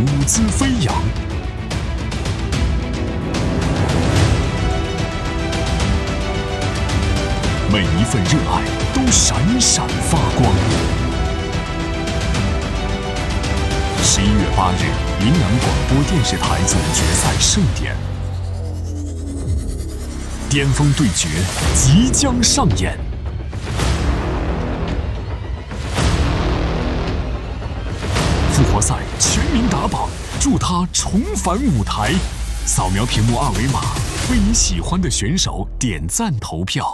舞姿飞扬。每一份热爱都闪闪发光。11月8日，云南广播电视台总决赛盛典，巅峰对决即将上演。复活赛全民打榜，助他重返舞台。扫描屏幕二维码，为你喜欢的选手点赞投票。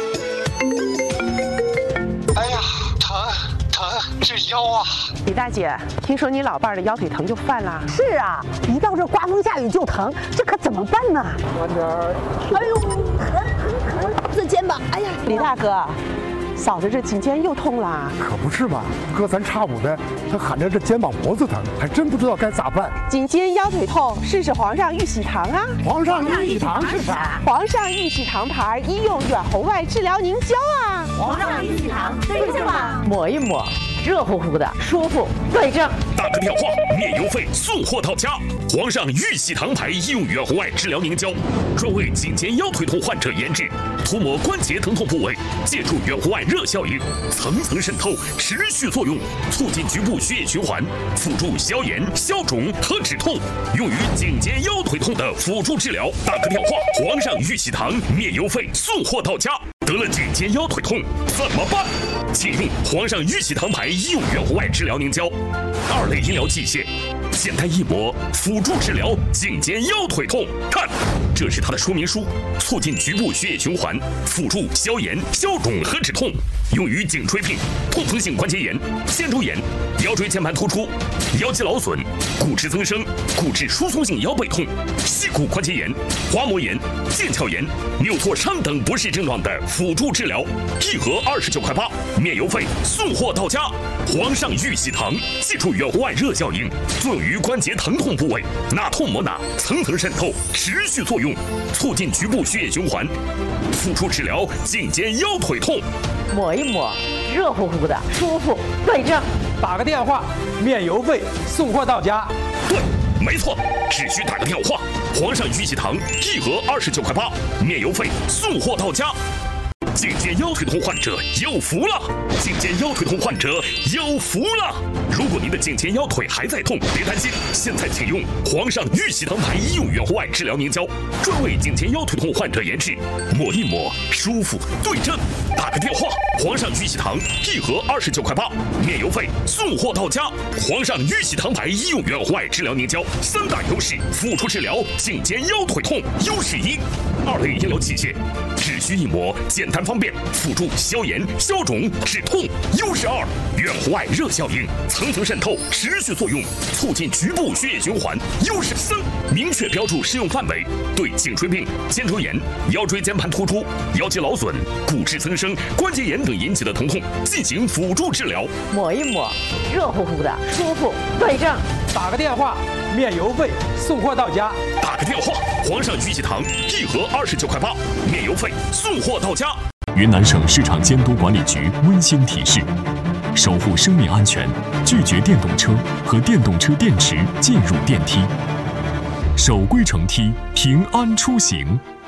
哎呀，疼，这腰啊！ 李大姐，听说你老伴儿的腰腿疼就犯了。 是啊，一到这刮风下雨就疼，这可怎么办呢？ 慢点儿。 哎呦，疼！这肩膀，哎呀， 李大哥，嫂子这颈肩又痛了。 可不是嘛，隔三差五的，他喊着这肩膀脖子疼，还真不知道该咋办。 颈肩腰腿痛，试试皇上玉喜堂啊！ 皇上玉喜堂是啥？ 皇上玉喜堂牌医用远红外治疗凝胶啊！ 皇上玉喜堂对症吧？ 抹一抹，热乎乎的，舒服，对症。 打个电话，免邮费送货到家。皇上玉喜堂牌医用远红外治疗凝胶，专为颈肩腰腿痛患者研制，涂抹关节疼痛部位，借助远红外热效应，层层渗透，持续作用，促进局部血液循环，辅助消炎、消肿和止痛，用于颈肩腰腿痛的辅助治疗。打个电话，皇上玉喜堂免邮费送货到家。得了颈肩腰腿痛怎么办？请用皇上玉喜堂牌医用远红外治疗凝胶，2类医疗器械，简单一抹，辅助治疗颈肩腰腿痛。看，这是它的说明书，促进局部血液循环，辅助消炎、消肿和止痛，用于颈椎病、痛风性关节炎、肩周炎、腰椎间盘突出、腰肌劳损、骨质增生、骨质疏松性腰背痛、膝骨关节炎、滑膜炎、腱鞘炎、扭挫伤等不适症状的辅助治疗，一盒29块8，免邮费送货到家。皇上玉喜堂借助远红外热效应，作用于关节疼痛部位，哪痛抹哪，层层渗透，持续作用，促进局部血液循环，辅助治疗颈肩腰腿痛。 抹一抹，热乎乎的，舒服，对症。 打个电话，免邮费送货到家。 对，没错，只需打个电话。皇上玉喜堂一盒29块8，免邮费送货到家。颈肩腰腿痛患者有福了！颈肩腰腿痛患者有福了！如果您的颈肩腰腿还在痛，别担心，现在请用皇上玉喜堂牌医用远红外治疗凝胶，专为颈肩腰腿痛患者研制，抹一抹，舒服对症。打个电话，皇上玉喜堂一盒29块8，免邮费送货到家。皇上玉喜堂牌医用远红外治疗凝胶3大优势，辅助治疗颈肩腰腿痛。优势1，2类医疗器械，只需一抹，简单方便，辅助消炎、消肿、止痛。优势2，远红外热效应，层层渗透，持续作用，促进局部血液循环。优势3，明确标注适用范围，对颈椎病、肩周炎、腰椎间盘突出、腰肌劳损、骨质增生、关节炎等引起的疼痛进行辅助治疗。 抹一抹，热乎乎的，舒服，对症。 打个电话，免邮费送货到家。 打个电话，皇上玉喜堂一盒29块8，免邮费送货到家。云南省市场监督管理局温馨提示：守护生命安全，拒绝电动车和电动车电池进入电梯，守规乘梯，平安出行。